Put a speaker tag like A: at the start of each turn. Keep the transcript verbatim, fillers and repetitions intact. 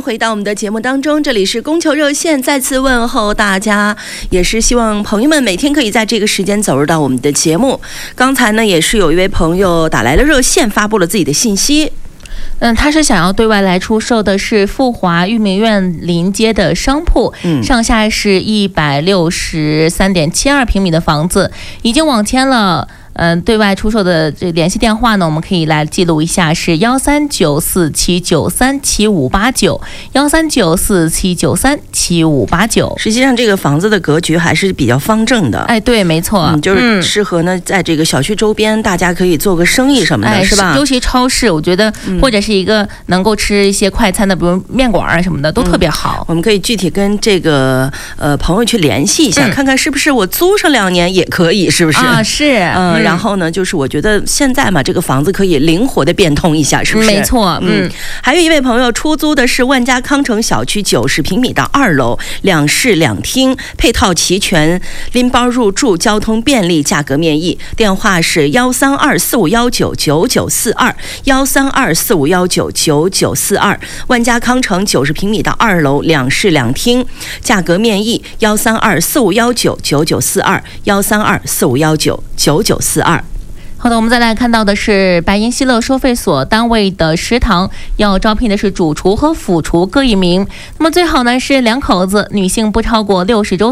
A: 回到我们的节目当中，这里是供求热线，再次问候大家，也是希望朋友们每天可以在这个时间走入到我们的节目。刚才呢，也是有一位朋友打来了热线，发布了自己的信息。
B: 嗯，他是想要对外来出售的是富华裕民苑临街的商铺，
A: 嗯，
B: 上下是一百六十三点七二平米的房子，已经网签了。嗯，对外出售的这联系电话呢，我们可以来记录一下，是幺三九四七九三七五八九，幺三九四七九三七五八九。
A: 实际上，这个房子的格局还是比较方正的。
B: 哎，对，没错，
A: 嗯，就是适合呢，在这个小区周边，大家可以做个生意什么的，
B: 哎、
A: 是吧？
B: 尤其超市，我觉得、嗯、或者是一个能够吃一些快餐的，比如面馆啊什么的，都特别好。
A: 嗯、我们可以具体跟这个呃朋友去联系一下、嗯，看看是不是我租上两年也可以，是不是？
B: 啊，是，
A: 嗯。嗯然后呢，就是我觉得现在嘛，这个房子可以灵活的变通一下，是不是？
B: 没错，嗯。
A: 还有一位朋友出租的是万家康城小区九十平米的二楼，两室两厅，配套齐全，拎包入住，交通便利，价格面议。电话是幺三二四五幺九九九四二，幺三二四五幺九九九四二。万家康城九十平米的二楼，两室两厅，价格面议，幺三二四五幺九九九四二，幺三二四五幺九九九四二。
B: 好的，我们再来看到的是白银西乐收费所单位的食堂要招聘的是主厨和辅厨各一名，那么最好呢是两口子，女性不超过六十周